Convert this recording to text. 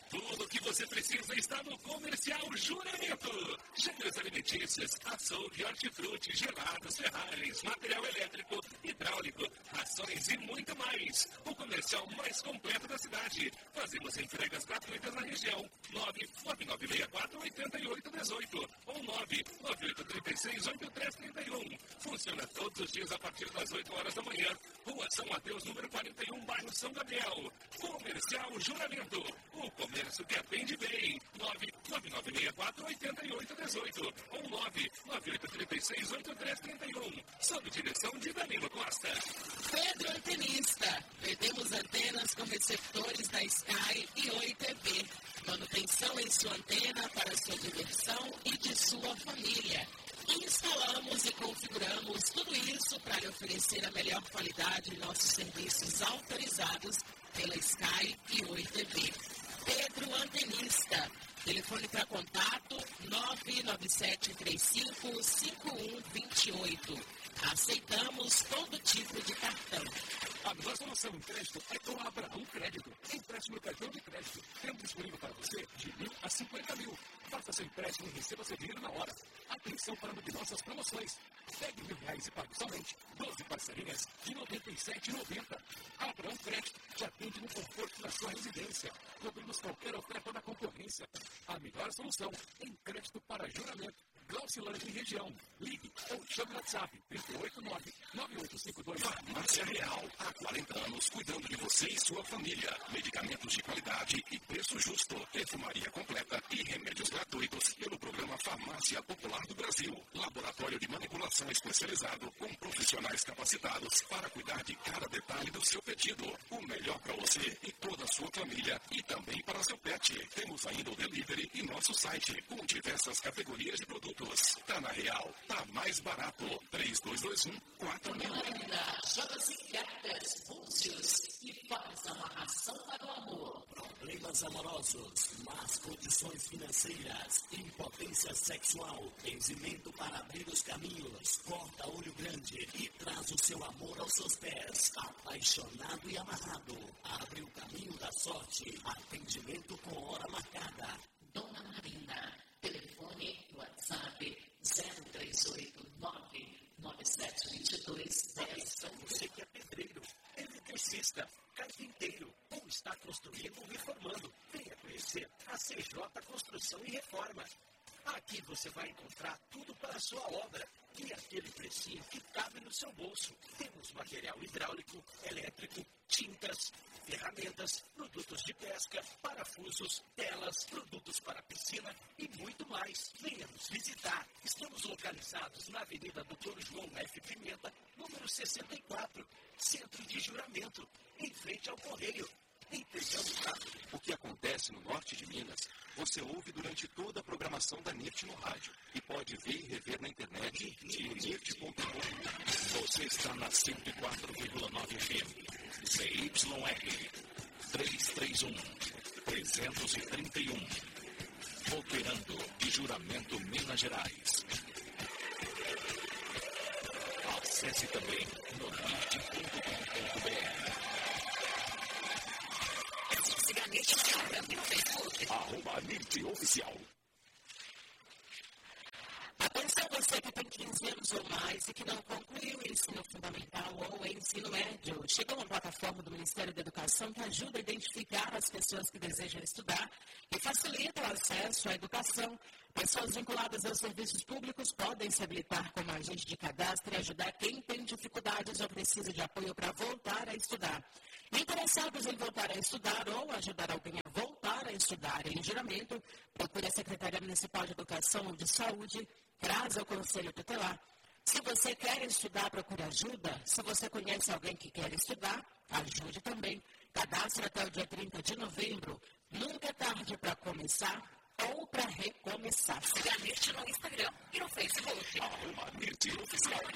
Tudo o que você precisa está no Comercial Juramento. Gêneros alimentícios, açougue, hortifruti, gelados, ferragens, material elétrico, hidráulico, rações e muito mais. O comercial mais completo da cidade. Fazemos entregas gratuitas na região. 99964-8818 ou 99836-8331. Funciona todos os dias a partir das 8 horas da manhã. Rua São Mateus, número 41, bairro São Gabriel. Comercial Juramento. O comércio que atende bem. 99964-8818 ou 99836-8331. Sob direção de Danilo Costa. Pedro Antenista. Vendemos antenas com receptores da Sky e Oi TV. Manutenção em sua antena para sua diversão e de sua família. Instalamos e configuramos tudo isso para lhe oferecer a melhor qualidade em nossos serviços autorizados pela Sky e Oi TV. Pedro Antenista. Telefone para contato 99735-5128. Aceitamos todo tipo de cartão. A melhor solução em crédito é com a Abraão Crédito. Empréstimo no cartão de crédito. Temos disponível para você de 1.000 a 50 mil. Faça seu empréstimo e receba seu dinheiro na hora. Atenção para uma de nossas promoções. Pegue R$1.000 e pague somente 12 parcelinhas de R$ 97,90. A Abraão Crédito te atende no conforto da sua residência. Cobramos qualquer oferta da concorrência. A melhor solução em crédito para juramento. Glaucilândia e região. Ligue ou chame no WhatsApp 389-9852. Farmácia Real. Há 40 anos cuidando de você e sua família. Medicamentos de qualidade e preço justo. Perfumaria completa e remédios gratuitos pelo programa Farmácia Popular do Brasil. Laboratório de manipulação especializado com profissionais capacitados para cuidar de cada detalhe do seu pedido. O melhor para você e toda a sua família e também para seu pet. Temos ainda o delivery e nosso site com diversas categorias de produtos. Tá na Real, tá mais barato. 3221-4000. Anda, joga-se cartas, púncios e faz amarração para o amor. Problemas amorosos, más condições financeiras, impotência sexual, benzimento para abrir os caminhos, corta olho grande e traz o seu amor aos seus pés. Apaixonado e amarrado, abre o caminho da sorte. Atendimento com hora marcada. Dona Marina. Telefone WhatsApp 038-99722-10. Você que é pedreiro, eletricista, carpinteiro ou está construindo ou reformando, venha conhecer a CJ Construção e Reforma. Aqui você vai encontrar tudo para a sua obra e aquele precinho que cabe no seu bolso. Temos material hidráulico, elétrico, tintas, ferramentas, produtos de pesca, parafusos, telas, produtos para piscina e muito mais. Venha nos visitar. Estamos localizados na Avenida Dr. João F. Pimenta, número 64, Centro de Juramento, em frente ao Correio. Entendemos rápido. O que acontece no norte de Minas, você ouve durante toda a programação da NIRT no rádio e pode ver e rever na internet de nirt.com. Você está na 104,9 FM. CYR 331. Operando de Juramento Minas Gerais. Acesse também no nirt.com.br. @NIRT Oficial. Atenção você que tem 15 anos ou mais e que não concluiu o ensino fundamental ou o ensino médio. Chegou uma plataforma do Ministério da Educação que ajuda a identificar as pessoas que desejam estudar e facilita o acesso à educação. Pessoas vinculadas aos serviços públicos podem se habilitar como agente de cadastro e ajudar quem tem dificuldades ou precisa de apoio para voltar a estudar. Interessados em voltar a estudar ou ajudar alguém a voltar a estudar em juramento, procure a Secretaria Municipal de Educação ou de Saúde, traz ao Conselho Tutelar. Se você quer estudar, procure ajuda. Se você conhece alguém que quer estudar, ajude também. Cadastre até o dia 30 de novembro. Nunca é tarde para começar ou para recomeçar. Siga a NIRT no Instagram e no Facebook. @NIRT Oficial.